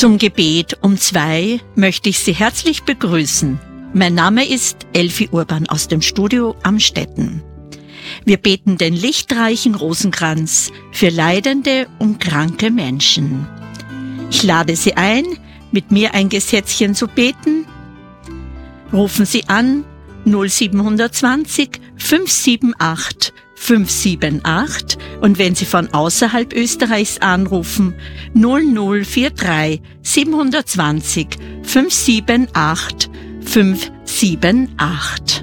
Zum Gebet um 2 möchte ich Sie herzlich begrüßen. Mein Name ist Elfi Urban aus dem Studio Amstetten. Wir beten den lichtreichen Rosenkranz für leidende und kranke Menschen. Ich lade Sie ein, mit mir ein Gesetzchen zu beten. Rufen Sie an 0720 578 578 und wenn Sie von außerhalb Österreichs anrufen 0043 720 578 578.